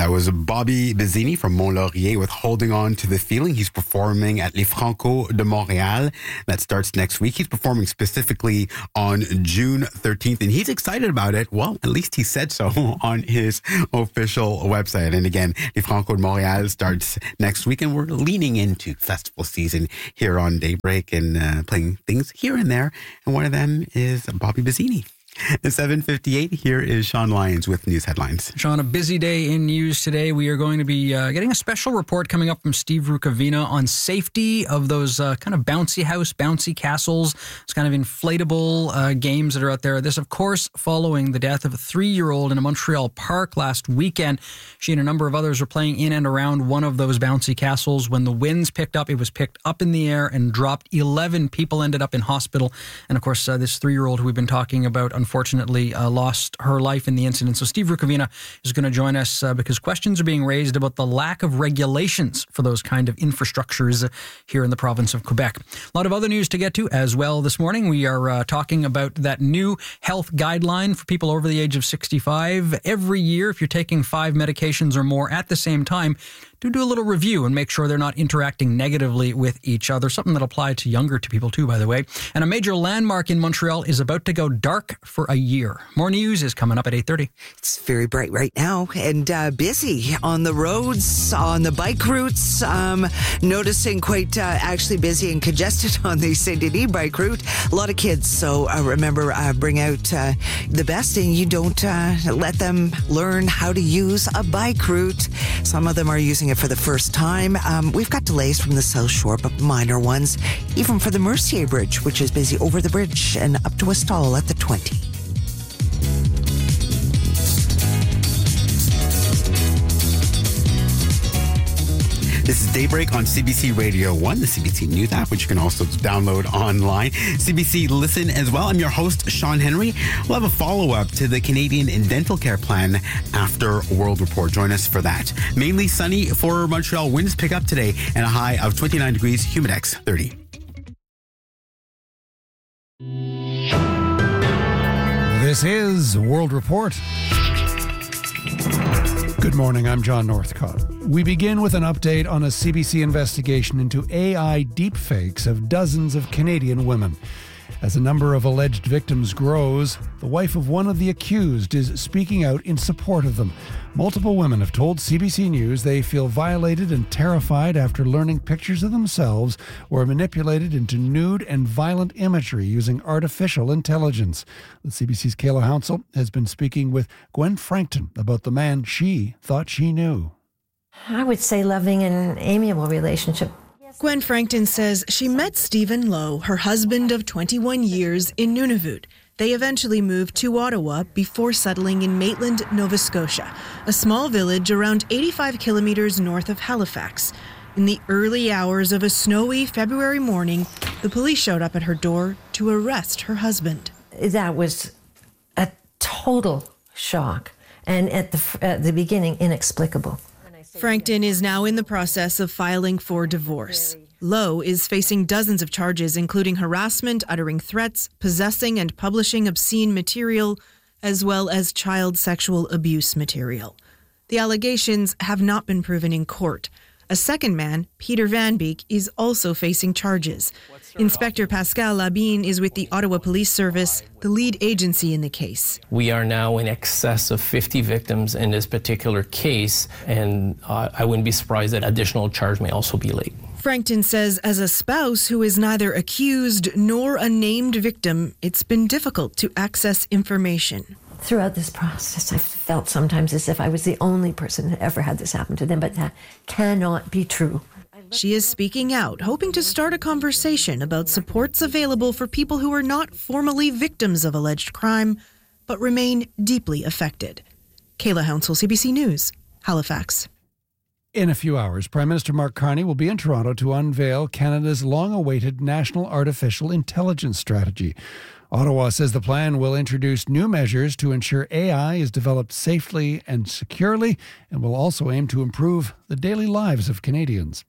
That was Bobby Bizzini from Mont-Laurier with Holding On to the Feeling. He's performing at Les Franco de Montréal. That starts next week. He's performing specifically on June 13th, and he's excited about it. Well, at least he said so on his official website. And again, Les Franco de Montréal starts next week, and we're leaning into festival season here on Daybreak and playing things here and there. And one of them is Bobby Bizzini. At 7:58, here is Sean Lyons with news headlines. Sean, a busy day in news today. We are going to be getting a special report coming up from Steve Rukavina on safety of those kind of bouncy house, bouncy castles, those kind of inflatable games that are out there. This, of course, following the death of a 3-year-old in a Montreal park last weekend. She and a number of others were playing in and around one of those bouncy castles. When the winds picked up, it was picked up in the air and dropped. 11 people ended up in hospital. And, of course, this 3-year-old who we've been talking about, unfortunately lost her life in the incident. So Steve Rukavina is going to join us because questions are being raised about the lack of regulations for those kind of infrastructures here in the province of Quebec. A lot of other news to get to as well this morning. We are talking about that new health guideline for people over the age of 65. Every year, if you're taking 5 medications or more at the same time, do a little review and make sure they're not interacting negatively with each other. Something that applies to younger people too, by the way. And a major landmark in Montreal is about to go dark for a year. More news is coming up at 8:30. It's very bright right now and busy on the roads, on the bike routes. Noticing quite actually busy and congested on the Saint Denis bike route. A lot of kids, so remember, bring out the best and you don't let them learn how to use a bike route. Some of them are using it for the first time. We've got delays from the South Shore, but minor ones. Even for the Mercier Bridge, which is busy over the bridge and up to a stall at the 20. This is Daybreak on CBC Radio 1, the CBC News app, which you can also download online. CBC Listen as well. I'm your host, Sean Henry. We'll have a follow-up to the Canadian Dental Care Plan after World Report. Join us for that. Mainly sunny for Montreal. Winds pick up today and a high of 29 degrees, Humidex 30. This is World Report. Good morning, I'm John Northcott. We begin with an update on a CBC investigation into AI deepfakes of dozens of Canadian women. As the number of alleged victims grows, the wife of one of the accused is speaking out in support of them. Multiple women have told CBC News they feel violated and terrified after learning pictures of themselves were manipulated into nude and violent imagery using artificial intelligence. The CBC's Kayla Hounsell has been speaking with Gwen Frankton about the man she thought she knew. I would say loving and amiable relationship. Gwen Frankton says she met Stephen Lowe, her husband of 21 years, in Nunavut. They eventually moved to Ottawa before settling in Maitland, Nova Scotia, a small village around 85 kilometers north of Halifax. In the early hours of a snowy February morning, the police showed up at her door to arrest her husband. That was a total shock, and at the beginning, inexplicable. Frankton is now in the process of filing for divorce. Lowe is facing dozens of charges, including harassment, uttering threats, possessing and publishing obscene material, as well as child sexual abuse material. The allegations have not been proven in court. A second man, Peter Van Beek, is also facing charges. Inspector Pascal Labine is with the Ottawa Police Service, the lead agency in the case. We are now in excess of 50 victims in this particular case, and I wouldn't be surprised that additional charge may also be laid. Frankton says as a spouse who is neither accused nor a named victim, it's been difficult to access information. Throughout this process, I felt sometimes as if I was the only person that ever had this happen to them, but that cannot be true. She is speaking out, hoping to start a conversation about supports available for people who are not formally victims of alleged crime, but remain deeply affected. Kayla Hounsell, CBC News, Halifax. In a few hours, Prime Minister Mark Carney will be in Toronto to unveil Canada's long-awaited National Artificial Intelligence Strategy. Ottawa says the plan will introduce new measures to ensure AI is developed safely and securely and will also aim to improve the daily lives of Canadians.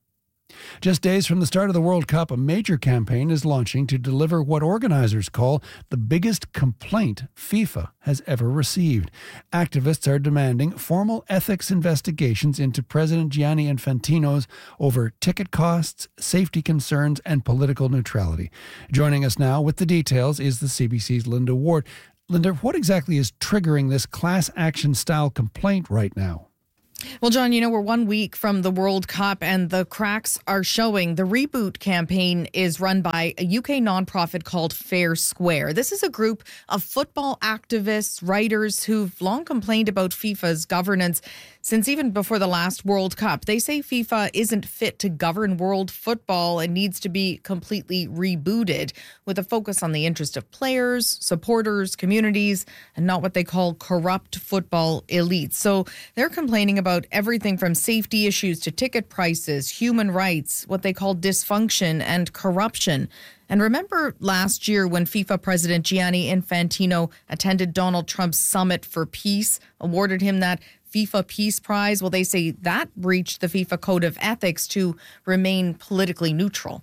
Just days from the start of the World Cup, a major campaign is launching to deliver what organizers call the biggest complaint FIFA has ever received. Activists are demanding formal ethics investigations into President Gianni Infantino's over ticket costs, safety concerns, and political neutrality. Joining us now with the details is the CBC's Linda Ward. Linda, what exactly is triggering this class action style complaint right now? Well, John, we're 1 week from the World Cup and the cracks are showing. The Reboot campaign is run by a UK nonprofit called Fair Square. This is a group of football activists, writers who've long complained about FIFA's governance since even before the last World Cup. They say FIFA isn't fit to govern world football and needs to be completely rebooted with a focus on the interest of players, supporters, communities, and not what they call corrupt football elites. So they're complaining about everything from safety issues to ticket prices, human rights, what they call dysfunction and corruption. And remember last year when FIFA President Gianni Infantino attended Donald Trump's Summit for Peace, awarded him that FIFA Peace Prize? Well, they say that breached the FIFA Code of Ethics to remain politically neutral.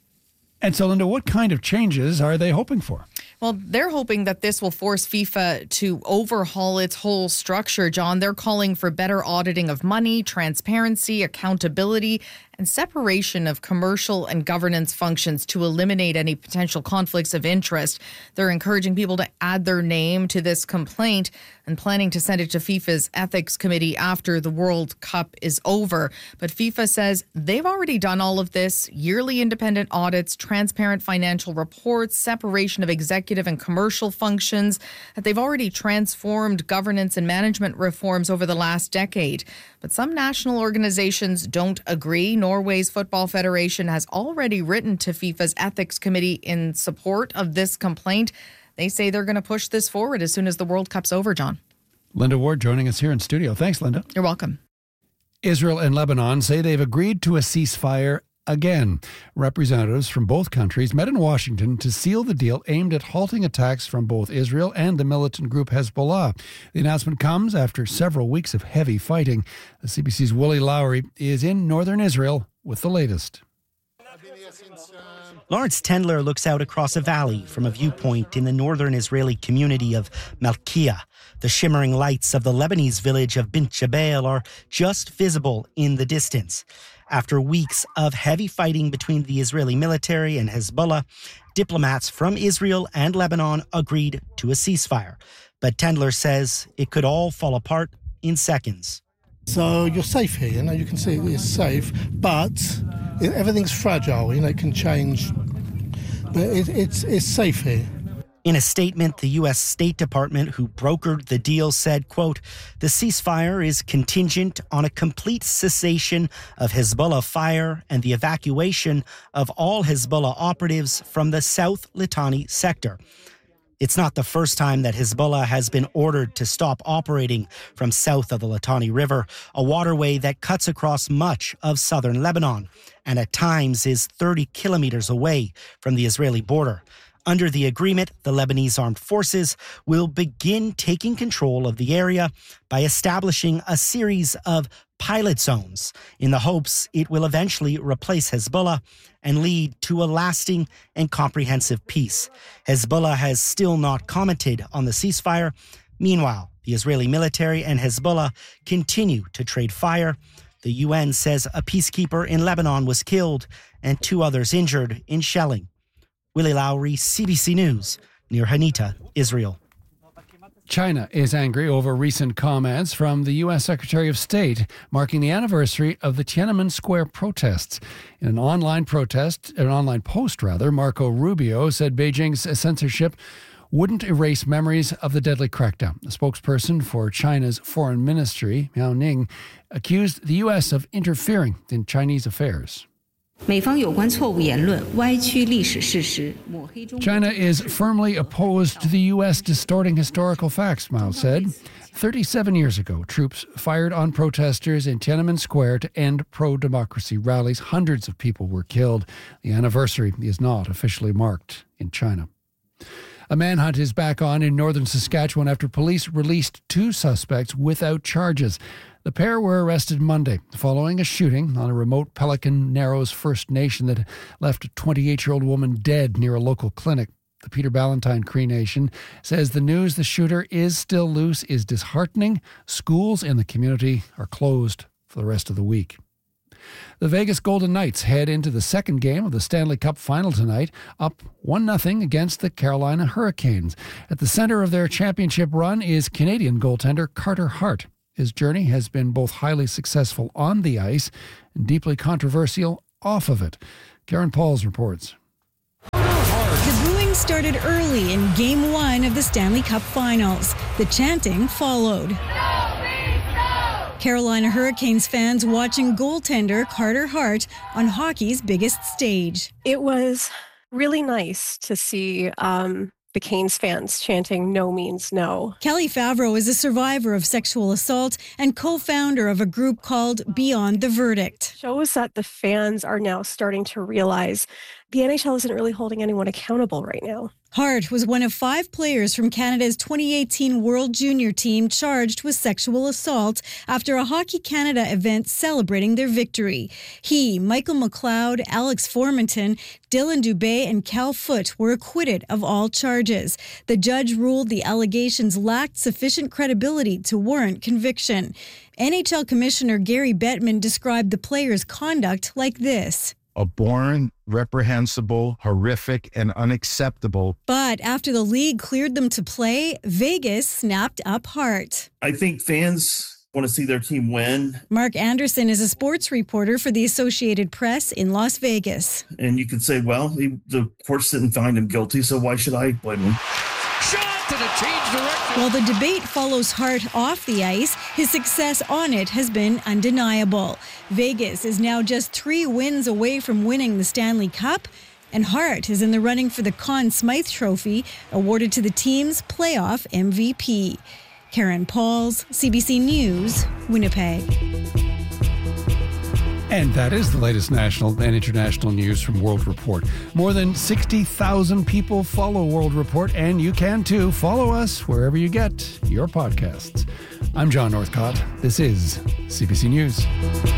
And so, Linda, what kind of changes are they hoping for? Well, they're hoping that this will force FIFA to overhaul its whole structure, John. They're calling for better auditing of money, transparency, accountability, and separation of commercial and governance functions to eliminate any potential conflicts of interest. They're encouraging people to add their name to this complaint and planning to send it to FIFA's ethics committee after the World Cup is over. But FIFA says they've already done all of this: yearly independent audits, transparent financial reports, separation of executive and commercial functions, that they've already transformed governance and management reforms over the last decade. But some national organizations don't agree. Norway's Football Federation has already written to FIFA's ethics committee in support of this complaint. They say they're going to push this forward as soon as the World Cup's over, John. Linda Ward joining us here in studio. Thanks, Linda. You're welcome. Israel and Lebanon say they've agreed to a ceasefire again. Representatives from both countries met in Washington to seal the deal aimed at halting attacks from both Israel and the militant group Hezbollah. The announcement comes after several weeks of heavy fighting. The CBC's Willie Lowry is in northern Israel with the latest. Lawrence Tendler looks out across a valley from a viewpoint in the northern Israeli community of Malkiah. The shimmering lights of the Lebanese village of Bint Jbeil are just visible in the distance. After weeks of heavy fighting between the Israeli military and Hezbollah, diplomats from Israel and Lebanon agreed to a ceasefire. But Tendler says it could all fall apart in seconds. So you're safe here, you can see it's safe, but everything's fragile, it can change. But it's safe here. In a statement, the U.S. State Department, who brokered the deal, said, quote, "The ceasefire is contingent on a complete cessation of Hezbollah fire and the evacuation of all Hezbollah operatives from the South Litani sector." It's not the first time that Hezbollah has been ordered to stop operating from south of the Litani River, a waterway that cuts across much of southern Lebanon and at times is 30 kilometers away from the Israeli border. Under the agreement, the Lebanese armed forces will begin taking control of the area by establishing a series of pilot zones in the hopes it will eventually replace Hezbollah and lead to a lasting and comprehensive peace. Hezbollah has still not commented on the ceasefire. Meanwhile, the Israeli military and Hezbollah continue to trade fire. The UN says a peacekeeper in Lebanon was killed and 2 others injured in shelling. Willie Lowry, CBC News, near Hanita, Israel. China is angry over recent comments from the U.S. Secretary of State marking the anniversary of the Tiananmen Square protests. In an online post, Marco Rubio said Beijing's censorship wouldn't erase memories of the deadly crackdown. The spokesperson for China's foreign ministry, Miao Ning, accused the U.S. of interfering in Chinese affairs. China is firmly opposed to the U.S. distorting historical facts, Mao said. 37 years ago, troops fired on protesters in Tiananmen Square to end pro-democracy rallies. Hundreds of people were killed. The anniversary is not officially marked in China. A manhunt is back on in northern Saskatchewan after police released 2 suspects without charges. The pair were arrested Monday following a shooting on a remote Pelican Narrows First Nation that left a 28-year-old woman dead near a local clinic. The Peter Ballantyne Cree Nation says the news the shooter is still loose is disheartening. Schools in the community are closed for the rest of the week. The Vegas Golden Knights head into the second game of the Stanley Cup Final tonight, up 1-0 against the Carolina Hurricanes. At the center of their championship run is Canadian goaltender Carter Hart. His journey has been both highly successful on the ice and deeply controversial off of it. Karen Pauls reports. The booing started early in Game 1 of the Stanley Cup Finals. The chanting followed. Carolina Hurricanes fans watching goaltender Carter Hart on hockey's biggest stage. It was really nice to see the Canes fans chanting "No means no." Kelly Favreau is a survivor of sexual assault and co-founder of a group called Beyond the Verdict. Shows that the fans are now starting to realize the NHL isn't really holding anyone accountable right now. Hart was one of 5 players from Canada's 2018 World Junior team charged with sexual assault after a Hockey Canada event celebrating their victory. He, Michael McLeod, Alex Formanton, Dylan Dubé, and Cal Foote were acquitted of all charges. The judge ruled the allegations lacked sufficient credibility to warrant conviction. NHL Commissioner Gary Bettman described the players' conduct like this. Abhorrent, reprehensible, horrific, and unacceptable. But after the league cleared them to play, Vegas snapped up Hart. I think fans want to see their team win. Mark Anderson is a sports reporter for the Associated Press in Las Vegas. And you could say, well, the courts didn't find him guilty, so why should I blame him? Shot to the change direction. While the debate follows Hart off the ice, his success on it has been undeniable. Vegas is now just 3 wins away from winning the Stanley Cup, and Hart is in the running for the Conn Smythe Trophy, awarded to the team's playoff MVP. Karen Pauls, CBC News, Winnipeg. And that is the latest national and international news from World Report. More than 60,000 people follow World Report, and you can too. Follow us wherever you get your podcasts. I'm John Northcott. This is CBC News.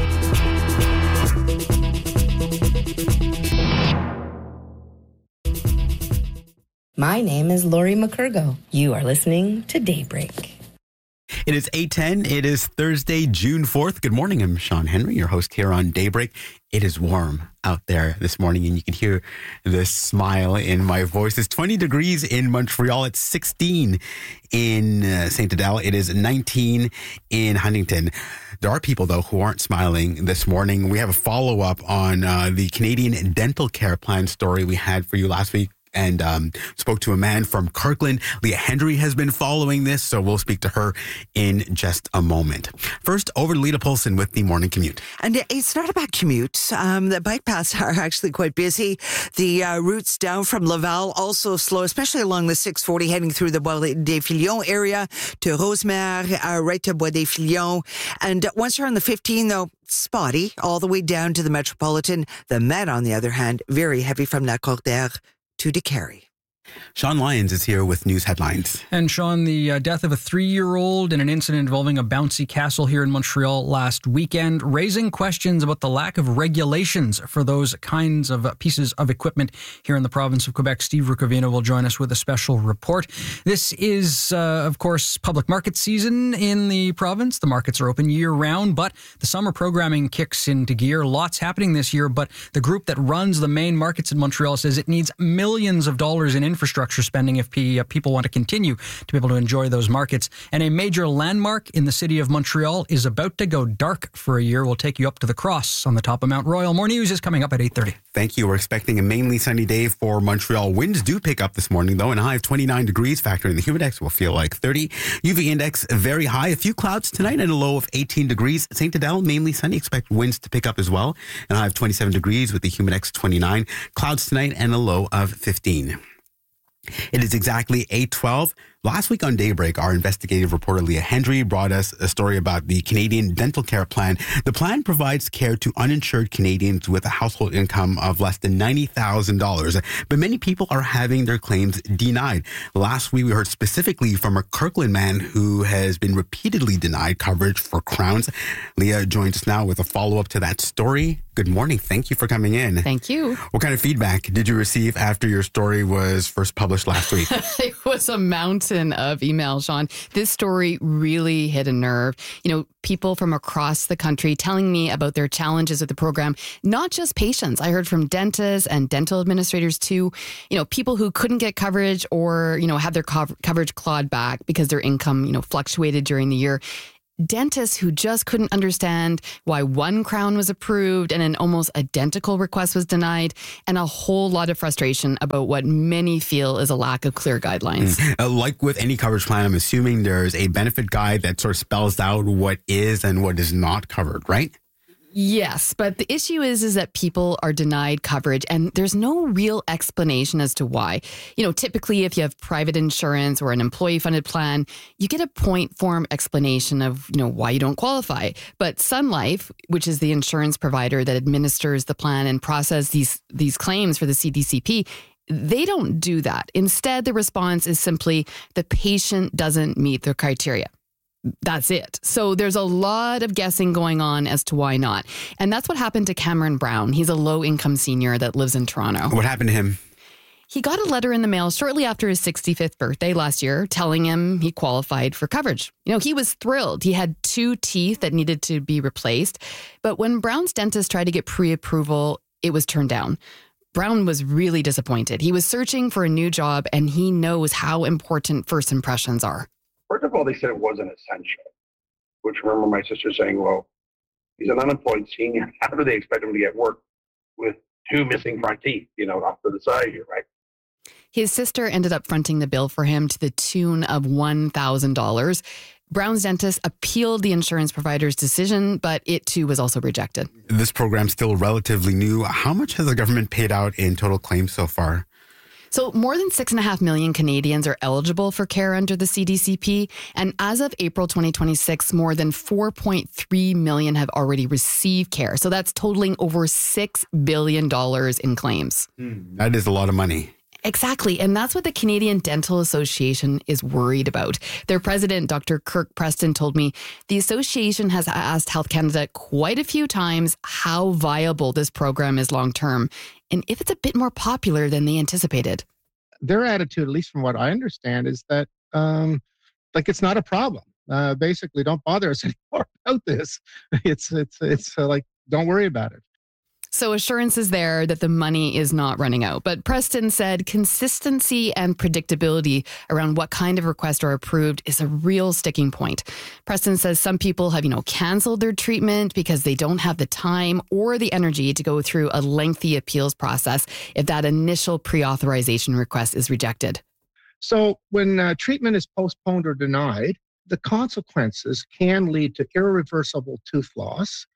My name is Lori McCurgo. You are listening to Daybreak. It is 8:10. It is Thursday, June 4th. Good morning. I'm Sean Henry, your host here on Daybreak. It is warm out there this morning, and you can hear the smile in my voice. It's 20 degrees in Montreal. It's 16 in St. Adele. It is 19 in Huntington. There are people, though, who aren't smiling this morning. We have a follow-up on the Canadian dental care plan story we had for you last week. And spoke to a man from Kirkland. Leah Hendry has been following this, so we'll speak to her in just a moment. First, over to Lita Polson with the morning commute. And it's not a bad commute. The bike paths are actually quite busy. The routes down from Laval also slow, especially along the 640 heading through the Bois des Filions area to Rosemère, right to Bois des Filions. And once you're on the 15, though, spotty all the way down to the Metropolitan. The Met, on the other hand, very heavy from La Cordaire to DeCarry. Sean Lyons is here with news headlines. And Sean, the death of a 3-year-old in an incident involving a bouncy castle here in Montreal last weekend, raising questions about the lack of regulations for those kinds of pieces of equipment here in the province of Quebec. Steve Rukavina will join us with a special report. This is, of course, public market season in the province. The markets are open year-round, but the summer programming kicks into gear. Lots happening this year, but the group that runs the main markets in Montreal says it needs millions of dollars in infrastructure spending if people want to continue to be able to enjoy those markets. And a major landmark in the city of Montreal is about to go dark for a year. We'll take you up to the Cross on the top of Mount Royal. More news is coming up at 8:30. Thank you. We're expecting a mainly sunny day for Montreal. Winds do pick up this morning, though, and a high of 29 degrees. Factor in the humidex will feel like 30. UV index very high. A few clouds tonight and a low of 18 degrees. St. Adele, mainly sunny. Expect winds to pick up as well. And a high of 27 degrees with the humidex 29. Clouds tonight and a low of 15. It is exactly 8:12. Last week on Daybreak, our investigative reporter Leah Hendry brought us a story about the Canadian Dental Care Plan. The plan provides care to uninsured Canadians with a household income of less than $90,000, but many people are having their claims denied. Last week, we heard specifically from a Kirkland man who has been repeatedly denied coverage for crowns. Leah joins us now with a follow-up to that story. Good morning. Thank you for coming in. Thank you. What kind of feedback did you receive after your story was first published last week? It was a mountain of emails, Sean. This story really hit a nerve. You know, people from across the country telling me about their challenges with the program, not just patients. I heard from dentists and dental administrators too, you know, people who couldn't get coverage or, you know, had their coverage clawed back because their income, you know, fluctuated during the year. Dentists who just couldn't understand why one crown was approved and an almost identical request was denied, and a whole lot of frustration about what many feel is a lack of clear guidelines. Like with any coverage plan, I'm assuming there's a benefit guide that sort of spells out what is and what is not covered, right? Yes, but the issue is that people are denied coverage and there's no real explanation as to why. You know, typically if you have private insurance or an employee funded plan, you get a point form explanation of, you know, why you don't qualify. But Sun Life, which is the insurance provider that administers the plan and processes these claims for the CDCP, they don't do that. Instead, the response is simply the patient doesn't meet their criteria. That's it. So there's a lot of guessing going on as to why not. And that's what happened to Cameron Brown. He's a low-income senior that lives in Toronto. What happened to him? He got a letter in the mail shortly after his 65th birthday last year telling him he qualified for coverage. You know, he was thrilled. He had 2 teeth that needed to be replaced. But when Brown's dentist tried to get pre-approval, it was turned down. Brown was really disappointed. He was searching for a new job, and he knows how important first impressions are. First of all, they said it wasn't essential, which I remember my sister saying, well, he's an unemployed senior. How do they expect him to get work with 2 missing front teeth, you know, off to the side here, right? His sister ended up fronting the bill for him to the tune of $1,000. Brown's dentist appealed the insurance provider's decision, but it too was also rejected. This program's still relatively new. How much has the government paid out in total claims so far? So more than 6.5 million Canadians are eligible for care under the CDCP. And as of April 2026, more than 4.3 million have already received care. So that's totaling over $6 billion in claims. That is a lot of money. Exactly. And that's what the Canadian Dental Association is worried about. Their president, Dr. Kirk Preston, told me the association has asked Health Canada quite a few times how viable this program is long term and if it's a bit more popular than they anticipated. Their attitude, at least from what I understand, is that it's not a problem. Basically, don't bother us anymore about this. It's like, don't worry about it. So assurance is there that the money is not running out. But Preston said consistency and predictability around what kind of requests are approved is a real sticking point. Preston says some people have, canceled their treatment because they don't have the time or the energy to go through a lengthy appeals process if that initial pre-authorization request is rejected. So when treatment is postponed or denied, the consequences can lead to irreversible tooth loss,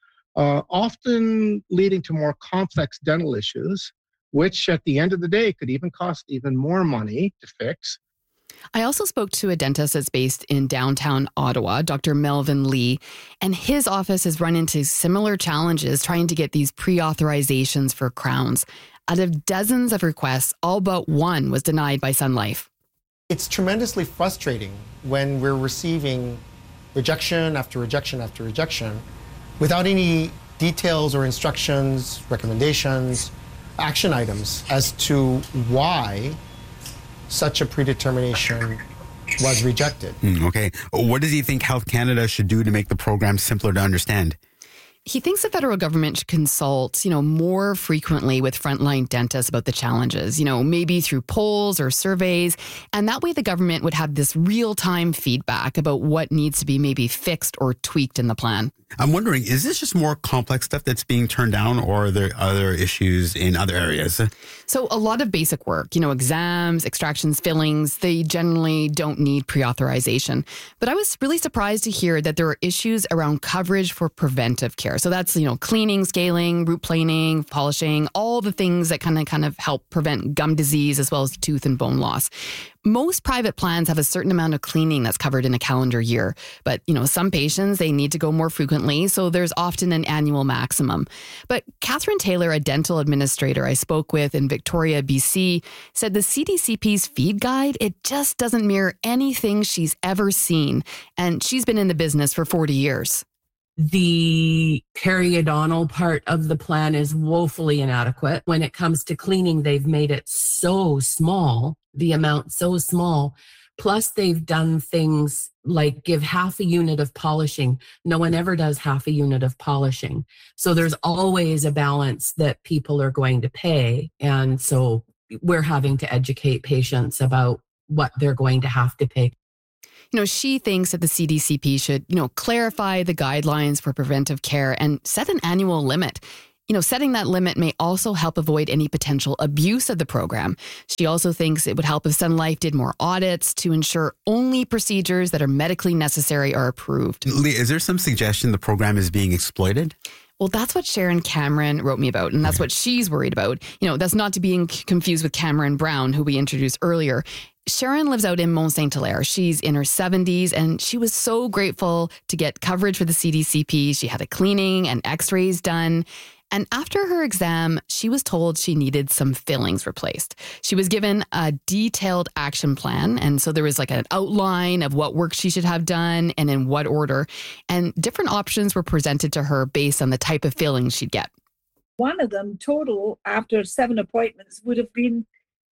often leading to more complex dental issues, which at the end of the day could even cost even more money to fix. I also spoke to a dentist that's based in downtown Ottawa, Dr. Melvin Lee, and his office has run into similar challenges trying to get these pre-authorizations for crowns. Out of dozens of requests, all but one was denied by Sun Life. It's tremendously frustrating when we're receiving rejection after rejection after rejection without any details or instructions, recommendations, action items as to why such a predetermination was rejected. Okay. What does he think Health Canada should do to make the program simpler to understand? He thinks the federal government should consult, more frequently with frontline dentists about the challenges, maybe through polls or surveys. And that way the government would have this real-time feedback about what needs to be maybe fixed or tweaked in the plan. I'm wondering, is this just more complex stuff that's being turned down, or are there other issues in other areas? So a lot of basic work, exams, extractions, fillings, they generally don't need pre-authorization. But I was really surprised to hear that there are issues around coverage for preventive care. care. So that's, cleaning, scaling, root planing, polishing, all the things that kind of help prevent gum disease as well as tooth and bone loss. Most private plans have a certain amount of cleaning that's covered in a calendar year. But, some patients, they need to go more frequently. So there's often an annual maximum. But Catherine Taylor, a dental administrator I spoke with in Victoria, BC, said the CDCP's feed guide, it just doesn't mirror anything she's ever seen. And she's been in the business for 40 years. The periodontal part of the plan is woefully inadequate. When it comes to cleaning, they've made it so small, the amount so small. Plus, they've done things like give half a unit of polishing. No one ever does half a unit of polishing. So there's always a balance that people are going to pay. And so we're having to educate patients about what they're going to have to pay. She thinks that the CDCP should, clarify the guidelines for preventive care and set an annual limit. Setting that limit may also help avoid any potential abuse of the program. She also thinks it would help if Sun Life did more audits to ensure only procedures that are medically necessary are approved. Leah, is there some suggestion the program is being exploited? Well, that's what Sharon Cameron wrote me about, and that's what she's worried about. That's not to be confused with Cameron Brown, who we introduced earlier. Sharon lives out in Mont Saint-Hilaire. She's in her 70s, and she was so grateful to get coverage for the CDCP. She had a cleaning and x-rays done. And after her exam, she was told she needed some fillings replaced. She was given a detailed action plan. And so there was like an outline of what work she should have done and in what order. And different options were presented to her based on the type of fillings she'd get. One of them, total, after 7 appointments, would have been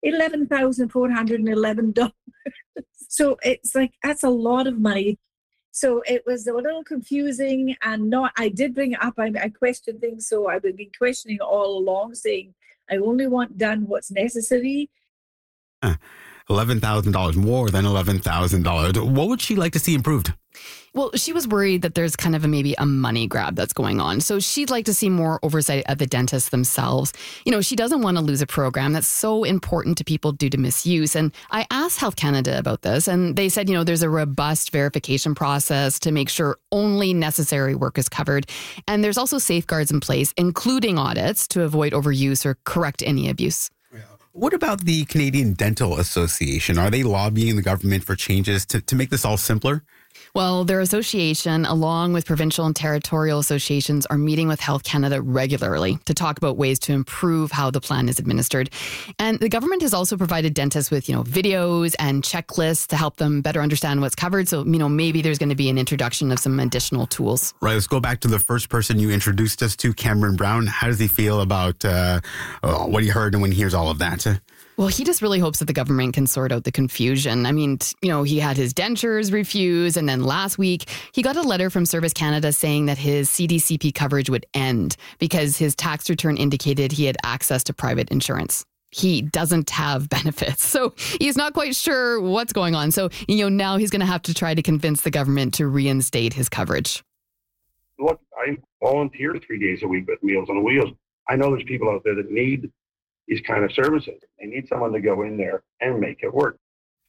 $11,411. So it's like, that's a lot of money. So it was a little confusing, and I did bring it up. I questioned things, so I've been questioning all along, saying I only want done what's necessary. $11,000, more than $11,000. What would she like to see improved? Well, she was worried that there's kind of maybe a money grab that's going on. So she'd like to see more oversight of the dentists themselves. She doesn't want to lose a program that's so important to people due to misuse. And I asked Health Canada about this, and they said, there's a robust verification process to make sure only necessary work is covered. And there's also safeguards in place, including audits, to avoid overuse or correct any abuse. What about the Canadian Dental Association? Are they lobbying the government for changes to make this all simpler? Well, their association, along with provincial and territorial associations, are meeting with Health Canada regularly to talk about ways to improve how the plan is administered. And the government has also provided dentists with, videos and checklists to help them better understand what's covered. So, maybe there's going to be an introduction of some additional tools. Right. Let's go back to the first person you introduced us to, Cameron Brown. How does he feel about what he heard and when he hears all of that? Well, he just really hopes that the government can sort out the confusion. I mean, he had his dentures refused, and then last week he got a letter from Service Canada saying that his CDCP coverage would end because his tax return indicated he had access to private insurance. He doesn't have benefits, so he's not quite sure what's going on. So, now he's going to have to try to convince the government to reinstate his coverage. Look, I volunteer 3 days a week with Meals on Wheels. I know there's people out there that need these kind of services. They need someone to go in there and make it work.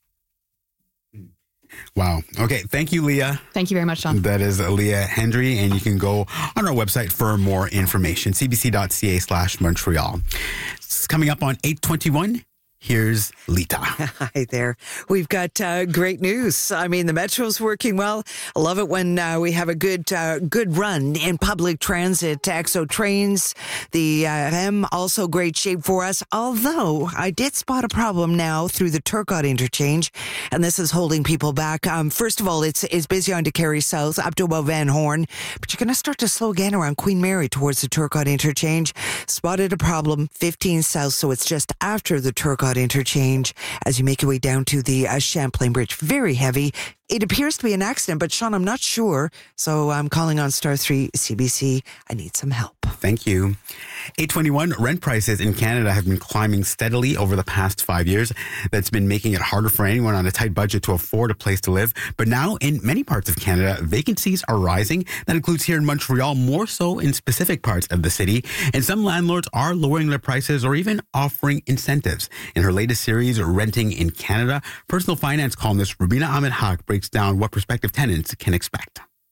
Wow. Okay. Thank you, Leah. Thank you very much, Sean. That is Leah Hendry, and you can go on our website for more information, cbc.ca/Montreal. It's coming up on 8:21. Here's Lita. Hi there. We've got great news. I mean, the Metro's working well. I love it when we have a good run in public transit. EXO trains, the REM, also great shape for us. Although I did spot a problem now through the Turcotte interchange, and this is holding people back. First of all, it's busy on to Carey South up to about Van Horn, but you're going to start to slow again around Queen Mary towards the Turcotte interchange. Spotted a problem 15 South, so it's just after the Turcotte interchange as you make your way down to the Champlain Bridge. Very heavy. It appears to be an accident, but Sean, I'm not sure. So I'm calling on Star 3 CBC. I need some help. Thank you. 8:21, rent prices in Canada have been climbing steadily over the past 5 years. That's been making it harder for anyone on a tight budget to afford a place to live. But now in many parts of Canada, vacancies are rising. That includes here in Montreal, more so in specific parts of the city. And some landlords are lowering their prices or even offering incentives. In her latest series, Renting in Canada, personal finance columnist Rubina Ahmed Haq breaks down what prospective tenants can expect.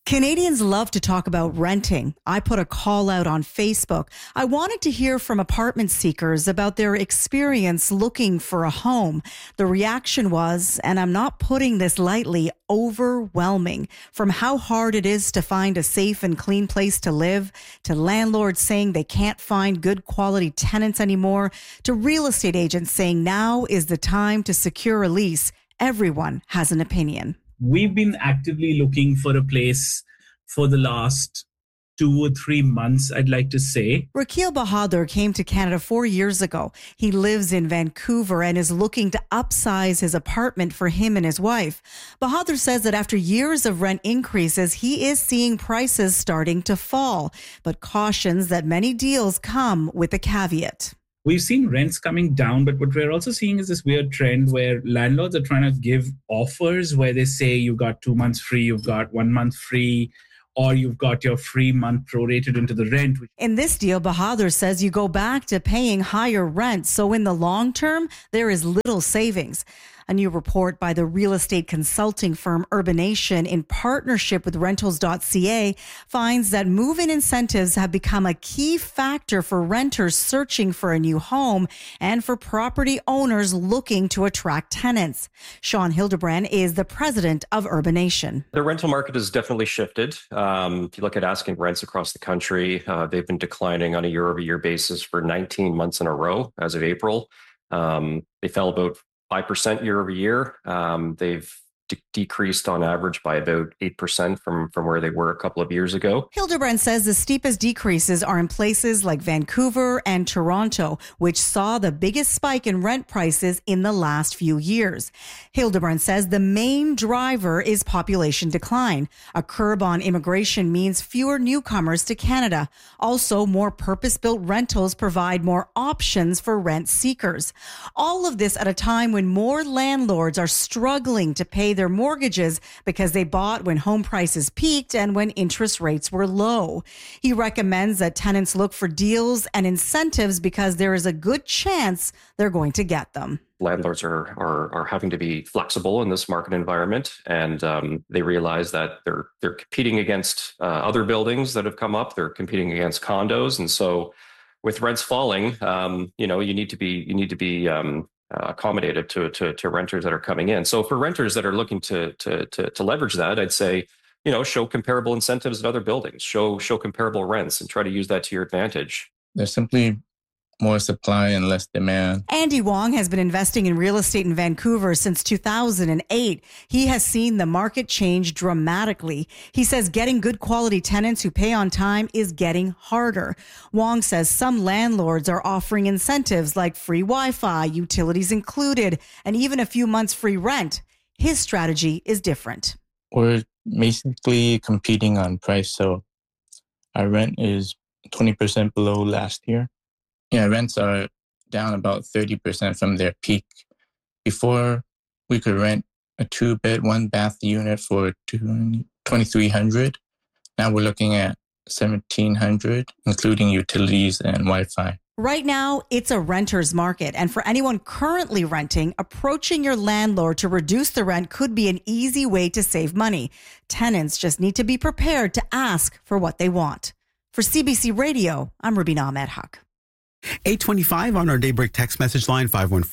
Canadians love to talk about renting. I put a call out on Facebook. I wanted to hear from apartment seekers about their experience looking for a home. The reaction was, and I'm not putting this lightly, overwhelming. From how hard it is to find a safe and clean place to live, to landlords saying they can't find good quality tenants anymore, to real estate agents saying now is the time to secure a lease. Everyone has an opinion. We've been actively looking for a place for the last 2 or 3 months, I'd like to say. Rakil Bahadur came to Canada 4 years ago. He lives in Vancouver and is looking to upsize his apartment for him and his wife. Bahadur says that after years of rent increases, he is seeing prices starting to fall, but cautions that many deals come with a caveat. We've seen rents coming down, but what we're also seeing is this weird trend where landlords are trying to give offers where they say you've got 2 months free, you've got 1 month free, or you've got your free month prorated into the rent. In this deal, Bahadur says you go back to paying higher rent. So in the long term, there is little savings. A new report by the real estate consulting firm Urbanation in partnership with Rentals.ca finds that move-in incentives have become a key factor for renters searching for a new home and for property owners looking to attract tenants. Sean Hildebrand is the president of Urbanation. The rental market has definitely shifted. If you look at asking rents across the country, they've been declining on a year-over-year basis for 19 months in a row as of April. They fell about 5% year over year. They've decreased on average by about 8% from where they were a couple of years ago. Hildebrand says the steepest decreases are in places like Vancouver and Toronto, which saw the biggest spike in rent prices in the last few years. Hildebrand says the main driver is population decline. A curb on immigration means fewer newcomers to Canada. Also, more purpose-built rentals provide more options for rent seekers. All of this at a time when more landlords are struggling to pay their mortgages because they bought when home prices peaked and when interest rates were low. He recommends that tenants look for deals and incentives because there is a good chance they're going to get them. Landlords are having to be flexible in this market environment, and they realize that they're competing against other buildings that have come up. They're competing against condos, and so with rents falling, you need to be accommodated to renters that are coming in. So for renters that are looking to leverage that, I'd say, show comparable incentives at other buildings, show comparable rents, and try to use that to your advantage. There's simply more supply and less demand. Andy Wong has been investing in real estate in Vancouver since 2008. He has seen the market change dramatically. He says getting good quality tenants who pay on time is getting harder. Wong says some landlords are offering incentives like free Wi-Fi, utilities included, and even a few months free rent. His strategy is different. We're basically competing on price. So our rent is 20% below last year. Yeah, rents are down about 30% from their peak. Before, we could rent a 2-bed, 1-bath unit for $2,300. Now we're looking at $1,700, including utilities and Wi-Fi. Right now, it's a renter's market. And for anyone currently renting, approaching your landlord to reduce the rent could be an easy way to save money. Tenants just need to be prepared to ask for what they want. For CBC Radio, I'm Rubina Ahmed Haq. 825 on our Daybreak text message line,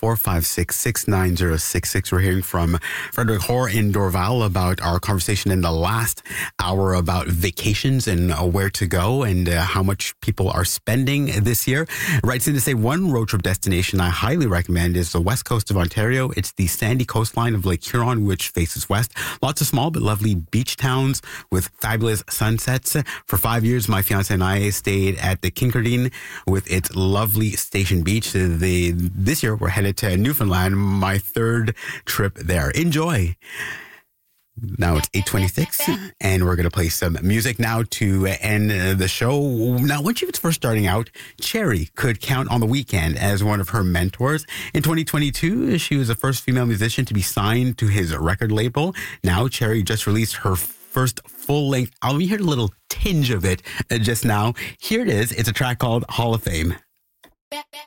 514-566-9066. We're hearing from Frederick Hoare in Dorval about our conversation in the last hour about vacations and where to go and how much people are spending this year. Writes in to say one road trip destination I highly recommend is the west coast of Ontario. It's the sandy coastline of Lake Huron, which faces west. Lots of small but lovely beach towns with fabulous sunsets. For 5 years, my fiance and I stayed at the Kincardine with its lovely Station Beach. This year, we're headed to Newfoundland, my third trip there. Enjoy. Now it's 8:26, and we're going to play some music now to end the show. Now, when she was first starting out, Cherry could count on The Weeknd as one of her mentors. In 2022, she was the first female musician to be signed to his record label. Now, Cherry just released her first full-length album. You heard a little tinge of it just now. Here it is. It's a track called Hall of Fame.